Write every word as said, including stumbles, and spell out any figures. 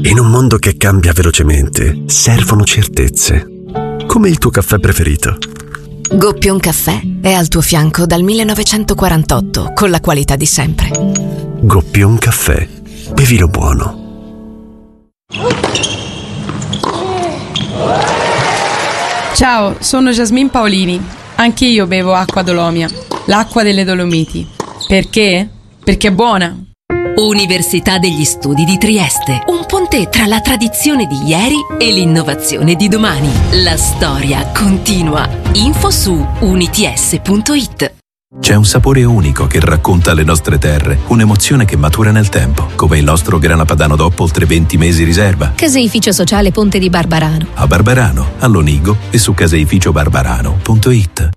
In un mondo che cambia velocemente, servono certezze. Come il tuo caffè preferito. Goppion Caffè è al tuo fianco dal millenovecentoquarantotto con la qualità di sempre. Goppion Caffè. Bevilo buono. Ciao, sono Jasmine Paolini. Anche io bevo acqua Dolomia, l'acqua delle Dolomiti. Perché? Perché è buona. Università degli Studi di Trieste, un ponte tra la tradizione di ieri e l'innovazione di domani. La storia continua. Info su units punto it. C'è un sapore unico che racconta le nostre terre, un'emozione che matura nel tempo, come il nostro grana padano dopo oltre venti mesi riserva. Caseificio Sociale Ponte di Barbarano. A Barbarano, a Lonigo e su caseificio barbarano punto it.